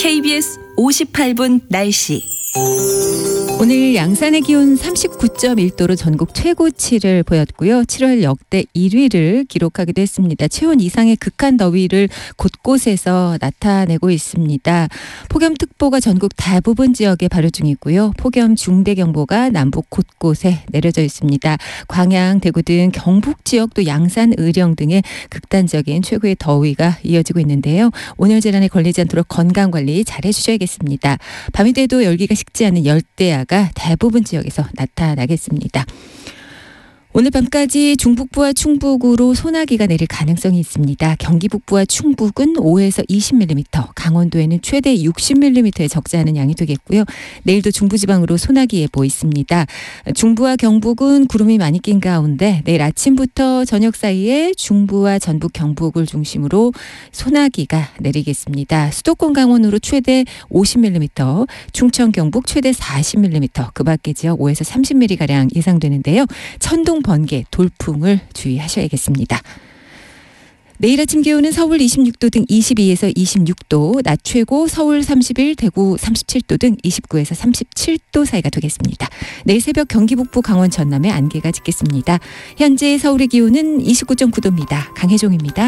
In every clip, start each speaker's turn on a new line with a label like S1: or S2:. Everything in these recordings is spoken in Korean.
S1: KBS 58분 날씨.
S2: 오늘 양산의 기온 39.1도로 전국 최고치를 보였고요. 7월 역대 1위를 기록하기도 했습니다. 체온 이상의 극한 더위를 곳곳에서 나타내고 있습니다. 폭염특보가 전국 대부분 지역에 발효 중이고요. 폭염 중대경보가 남북 곳곳에 내려져 있습니다. 광양, 대구 등 경북 지역도 양산, 의령 등의 극단적인 최고의 더위가 이어지고 있는데요. 온열 질환에 걸리지 않도록 건강관리 잘 해주셔야겠습니다. 밤이 돼도 열기가 식지 않는 열대야가 대부분 지역에서 나타나겠습니다. 오늘 밤까지 중북부와 충북으로 소나기가 내릴 가능성이 있습니다. 경기 북부와 충북은 5에서 20mm, 강원도에는 최대 60mm에 적재하는 양이 되겠고요. 내일도 중부지방으로 소나기 예보 있습니다. 중부와 경북은 구름이 많이 낀 가운데 내일 아침부터 저녁 사이에 중부와 전북, 경북을 중심으로 소나기가 내리겠습니다. 수도권 강원으로 최대 50mm, 충청, 경북 최대 40mm, 그 밖의 지역 5에서 30mm가량 예상되는데요. 천둥, 번개, 돌풍을 주의하셔야겠습니다. 내일 아침 기온은 서울 26도 등 22에서 26도, 낮 최고 서울 31, 대구 37도 등 29에서 37도 사이가 되겠습니다. 내일 새벽 경기 북부, 강원 전남에 안개가 짙겠습니다. 현재 서울의 기온은 29.9도입니다. 강혜종입니다.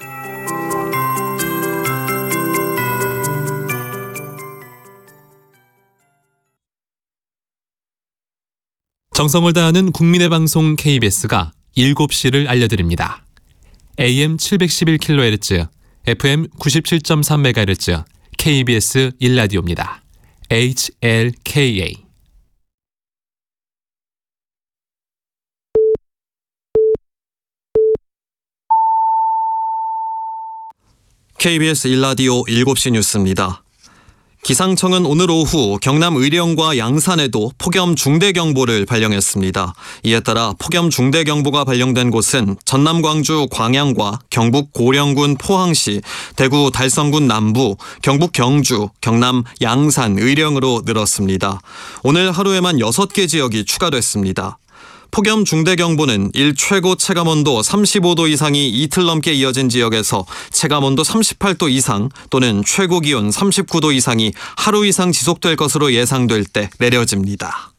S3: 정성을 다하는 국민의 방송 KBS가 7시를 알려드립니다. AM 711kHz, FM 97.3MHz, KBS 1라디오입니다. HLKA.
S4: KBS 1라디오 7시 뉴스입니다. 기상청은 오늘 오후 경남 의령과 양산에도 폭염 중대경보를 발령했습니다. 이에 따라 폭염 중대경보가 발령된 곳은 전남 광주 광양과 경북 고령군 포항시, 대구 달성군 남부, 경북 경주, 경남 양산, 의령으로 늘었습니다. 오늘 하루에만 6개 지역이 추가됐습니다. 폭염 중대경보는 일 최고 체감온도 35도 이상이 이틀 넘게 이어진 지역에서 체감온도 38도 이상 또는 최고 기온 39도 이상이 하루 이상 지속될 것으로 예상될 때 내려집니다.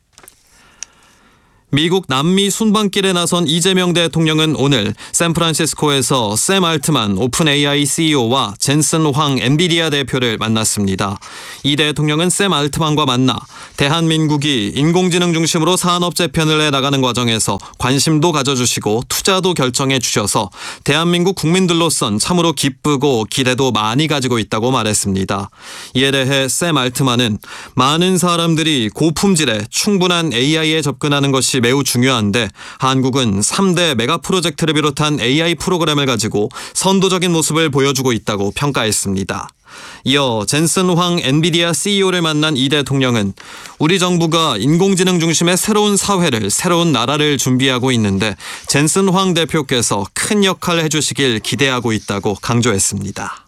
S4: 미국 남미 순방길에 나선 이재명 대통령은 오늘 샌프란시스코에서 샘 알트만 오픈 AI CEO와 젠슨 황 엔비디아 대표를 만났습니다. 이 대통령은 샘 알트만과 만나 대한민국이 인공지능 중심으로 산업 재편을 해나가는 과정에서 관심도 가져주시고 투자도 결정해 주셔서 대한민국 국민들로선 참으로 기쁘고 기대도 많이 가지고 있다고 말했습니다. 이에 대해 샘 알트만은 많은 사람들이 고품질의 충분한 AI에 접근하는 것이 매우 중요한데 한국은 3대 메가 프로젝트를 비롯한 AI 프로그램을 가지고 선도적인 모습을 보여주고 있다고 평가했습니다. 이어 젠슨 황 엔비디아 CEO를 만난 이 대통령은 우리 정부가 인공지능 중심의 새로운 사회를, 새로운 나라를 준비하고 있는데 젠슨 황 대표께서 큰 역할을 해주시길 기대하고 있다고 강조했습니다.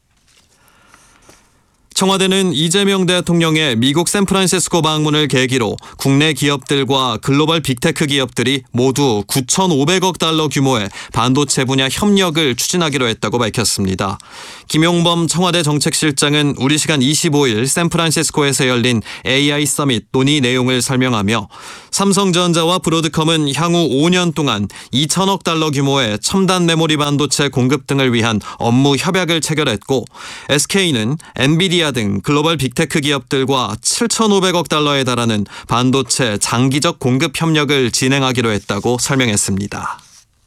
S4: 청와대는 이재명 대통령의 미국 샌프란시스코 방문을 계기로 국내 기업들과 글로벌 빅테크 기업들이 모두 9,500억 달러 규모의 반도체 분야 협력을 추진하기로 했다고 밝혔습니다. 김용범 청와대 정책실장은 우리 시간 25일 샌프란시스코에서 열린 AI 서밋 논의 내용을 설명하며 삼성전자와 브로드컴은 향후 5년 동안 2천억 달러 규모의 첨단 메모리 반도체 공급 등을 위한 업무 협약을 체결했고 SK는 엔비디아 등 글로벌 빅테크 기업들과 7,500억 달러에 달하는 반도체 장기적 공급 협력을 진행하기로 했다고 설명했습니다.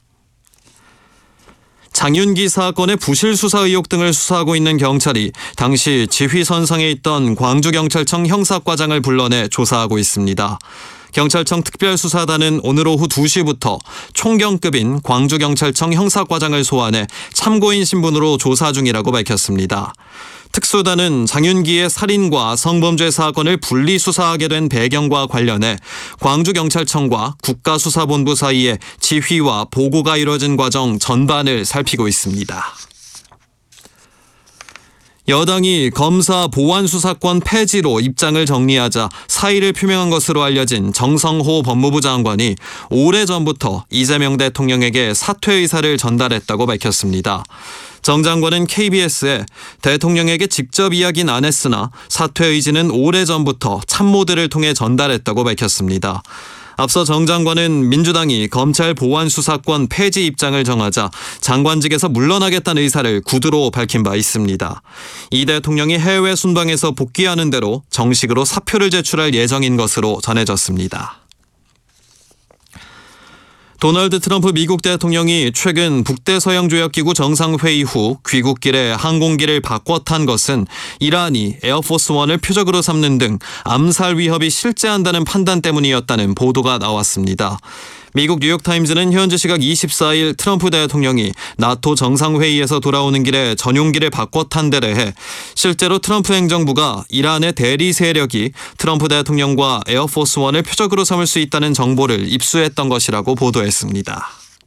S4: 장윤기 사건의 부실 수사 의혹 등을 수사하고 있는 경찰이 당시 지휘선상에 있던 광주경찰청 형사과장을 불러내 조사하고 있습니다. 경찰청 특별수사단은 오늘 오후 2시부터 총경급인 광주경찰청 형사과장을 소환해 참고인 신분으로 조사 중이라고 밝혔습니다. 특수단은 장윤기의 살인과 성범죄 사건을 분리수사하게 된 배경과 관련해 광주경찰청과 국가수사본부 사이에 지휘와 보고가 이뤄진 과정 전반을 살피고 있습니다. 여당이 검사 보완수사권 폐지로 입장을 정리하자 사의를 표명한 것으로 알려진 정성호 법무부 장관이 오래전부터 이재명 대통령에게 사퇴 의사를 전달했다고 밝혔습니다. 정 장관은 KBS에 대통령에게 직접 이야기는 안 했으나 사퇴 의지는 오래전부터 참모들을 통해 전달했다고 밝혔습니다. 앞서 정 장관은 민주당이 검찰 보안수사권 폐지 입장을 정하자 장관직에서 물러나겠다는 의사를 구두로 밝힌 바 있습니다. 이 대통령이 해외 순방에서 복귀하는 대로 정식으로 사표를 제출할 예정인 것으로 전해졌습니다. 도널드 트럼프 미국 대통령이 최근 북대서양조약기구 정상회의 후 귀국길에 항공기를 바꿔 탄 것은 이란이 에어포스원을 표적으로 삼는 등 암살 위협이 실제한다는 판단 때문이었다는 보도가 나왔습니다. 미국 뉴욕타임즈는 현지 시각 24일 트럼프 대통령이 나토 정상회의에서 돌아오는 길에 전용기를 바꿔 탄 데 대해 실제로 트럼프 행정부가 이란의 대리 세력이 트럼프 대통령과 에어포스원을 표적으로 삼을 수 있다는 정보를 입수했던 것이라고 보도했습니다.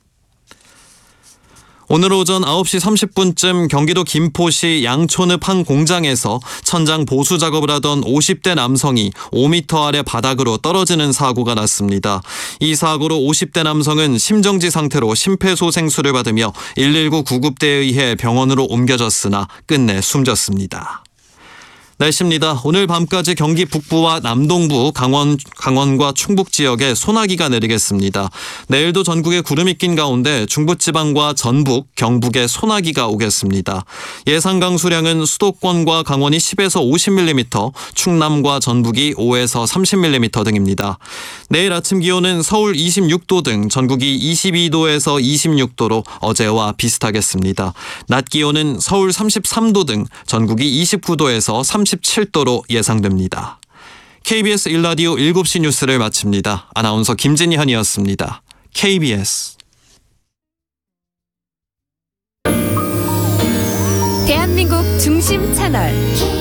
S4: 오늘 오전 9시 30분쯤 경기도 김포시 양촌읍 한 공장에서 천장 보수 작업을 하던 50대 남성이 5m 아래 바닥으로 떨어지는 사고가 났습니다. 이 사고로 50대 남성은 심정지 상태로 심폐소생술을 받으며 119 구급대에 의해 병원으로 옮겨졌으나 끝내 숨졌습니다. 날씨입니다. 오늘 밤까지 경기 북부와 남동부, 강원과 충북 지역에 소나기가 내리겠습니다. 내일도 전국에 구름이 낀 가운데 중부지방과 전북, 경북에 소나기가 오겠습니다. 예상 강수량은 수도권과 강원이 10에서 50mm, 충남과 전북이 5에서 30mm 등입니다. 내일 아침 기온은 서울 26도 등 전국이 22도에서 26도로 어제와 비슷하겠습니다. 낮 기온은 서울 33도 등 전국이 29도에서 37도로 예상됩니다. KBS 1라디오 7시 뉴스를 마칩니다. 아나운서 김진희현이었습니다. KBS
S5: 대한민국 중심 채널